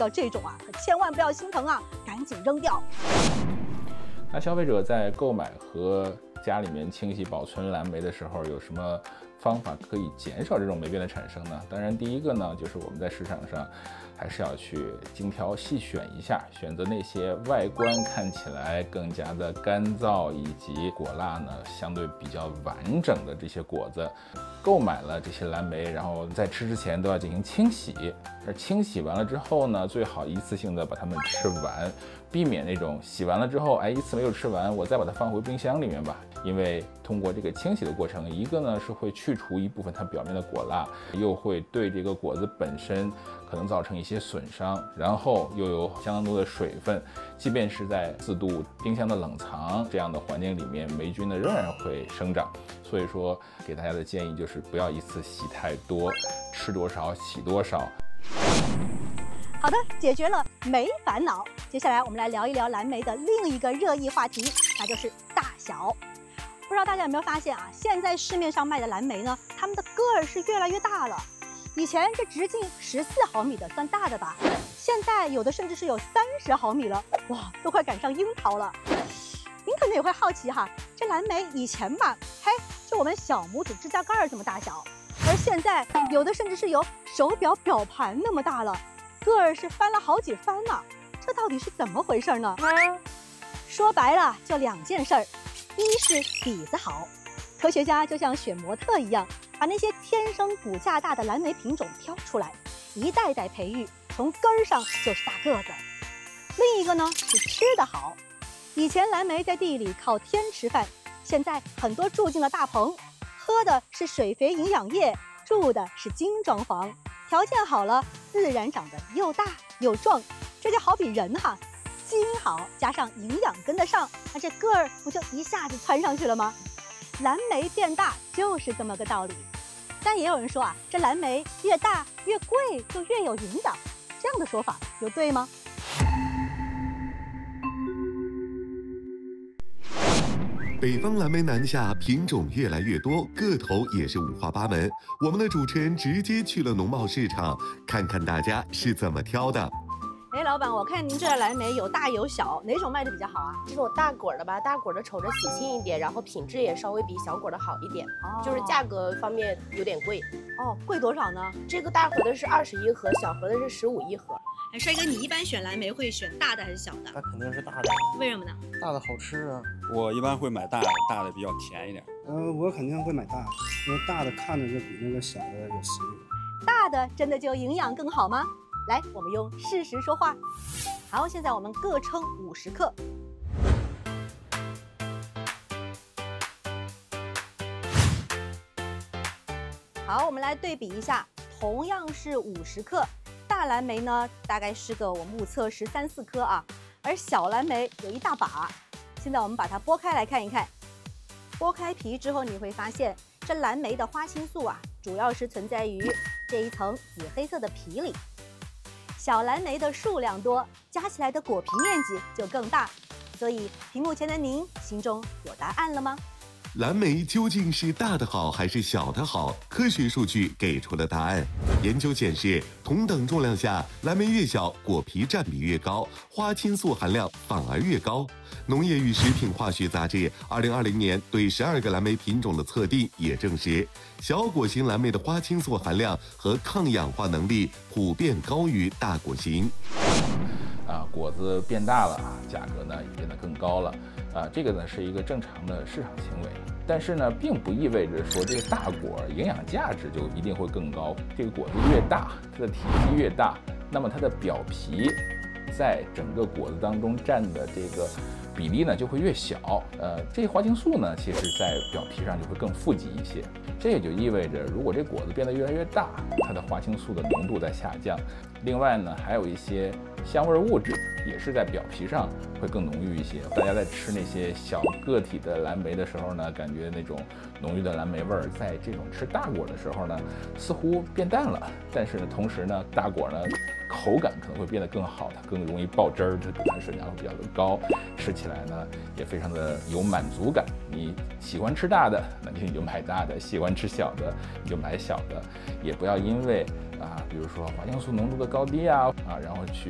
到这种啊，可千万不要心疼啊，赶紧扔掉。 那消费者在购买和家里面清洗保存蓝莓的时候，有什么方法可以减少这种霉变的产生呢？当然，第一个呢，就是我们在市场上还是要去精挑细选一下，选择那些外观看起来更加的干燥，以及果蜡呢相对比较完整的这些果子。购买了这些蓝莓，然后在吃之前都要进行清洗，而清洗完了之后呢，最好一次性的把它们吃完，避免那种洗完了之后，一次没有吃完，我再把它放回冰箱里面吧。因为通过这个清洗的过程，一个呢是会去除一部分它表面的果蜡，又会对这个果子本身可能造成一些损伤，然后又有相当多的水分，即便是在4度冰箱的冷藏这样的环境里面，霉菌呢仍然会生长。所以说，给大家的建议就是不要一次洗太多，吃多少洗多少。 好的，解决了霉烦恼。接下来我们来聊一聊蓝莓的另一个热议话题，那就是大小。不知道大家有没有发现啊？现在市面上卖的蓝莓呢，它们的个儿是越来越大了。以前这直径14毫米的算大的吧，现在有的甚至是有30毫米了，哇，都快赶上樱桃了。您可能也会好奇哈，这蓝莓以前吧，就我们小拇指指甲盖这么大小，而现在有的甚至是有手表表盘那么大了，个儿是翻了好几番呢。这到底是怎么回事呢？说白了就2件事儿，一是底子好，科学家就像选模特一样，把那些天生骨架大的蓝莓品种挑出来，一代代培育，从根儿上就是大个子。另一个呢是吃得好，以前蓝莓在地里靠天吃饭，现在很多住进了大棚，喝的是水肥营养液，住的是精装房，条件好了，自然长得又大又壮。这就好比人哈，基因好加上营养跟得上，那这个儿不就一下子窜上去了吗？蓝莓变大就是这么个道理。但也有人说啊，这蓝莓越大越贵，就越有营养，这样的说法有对吗？ 北方蓝莓南下，品种越来越多，个头也是五花八门。我们的主持人直接去了农贸市场，看看大家是怎么挑的。 老板，我看您这蓝莓有大有小，哪种卖的比较好啊？ 这种大果的吧，大果的瞅着喜庆一点，然后品质也稍微比小果的好一点，就是价格方面有点贵。 贵多少呢？ 这个大盒的是21盒，小盒的是15一盒。 帅哥，你一般选蓝莓会选大的还是小的？ 那肯定是大的。 为什么呢？ 大的好吃啊。 我一般会买大的，大的比较甜一点。 我肯定会买大的，因为大的看着就比那个小的有食欲。 大的真的就营养更好吗？来，我们用事实说话。好，现在我们各称50克。好，我们来对比一下，同样是50克，大蓝莓呢大概是个我目测13、14颗啊，而小蓝莓有一大把。现在我们把它剥开来看一看，剥开皮之后，你会发现这蓝莓的花青素啊，主要是存在于这一层紫黑色的皮里。小蓝莓的数量多，加起来的果皮面积就更大，所以屏幕前的您心中有答案了吗？ 蓝莓究竟是大的好还是小的好？科学数据给出了答案。研究显示，同等重量下，蓝莓越小，果皮占比越高，花青素含量反而越高。农业与食品化学杂志2020年对12个蓝莓品种的测定也证实，小果型蓝莓的花青素含量和抗氧化能力普遍高于大果型。 果子变大了啊，价格呢也变得更高了这个呢是一个正常的市场行为，但是呢并不意味着说这个大果营养价值就一定会更高。这个果子越大，它的体积越大，那么它的表皮在整个果子当中占的这个比例呢就会越小。这些花青素呢，其实在表皮上就会更富集一些。这也就意味着，如果这果子变得越来越大，它的花青素的浓度在下降。另外呢，还有一些香味物质也是在表皮上会更浓郁一些。大家在吃那些小个体的蓝莓的时候呢，感觉那种浓郁的蓝莓味儿，在这种吃大果的时候呢，似乎变淡了。但是呢，同时呢，大果呢口感可能会变得更好，它更容易爆汁儿，这个含水量会比较的高，吃起来呢也非常的有满足感。你喜欢吃大的，那你就买大的；喜欢吃小的，你就买小的。也不要因为比如说花青素浓度的高低然后去